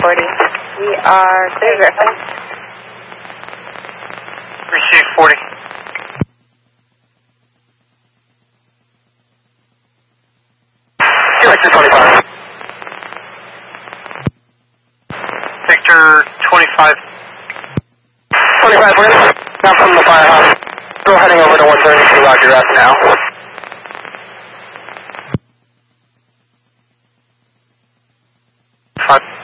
40. We are clear Griffin. Receive 40. Victor 25. Victor 25. 25, we're going to now from the firehouse. We're heading over to 132 Roger F now. Five.